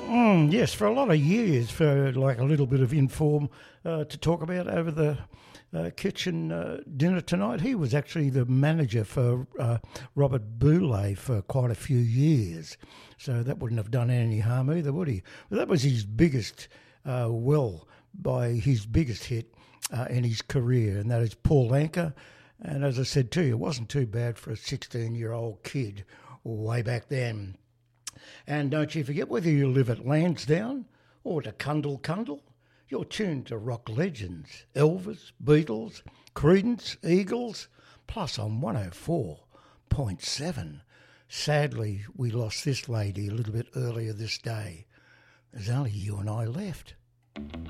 Yes, for a lot of years, for like a little bit of inform to talk about over the kitchen dinner tonight. He was actually the manager for Robert Boulay for quite a few years, so that wouldn't have done any harm either, would he? But that was his biggest, by his biggest hit in his career, and that is Paul Anka. And as I said to you, it wasn't too bad for a 16-year-old kid way back then. And don't you forget, whether you live at Lansdowne or to Cundall, you're tuned to rock legends, Elvis, Beatles, Creedence, Eagles, plus on 104.7. Sadly, we lost this lady a little bit earlier this day. There's only you and I left.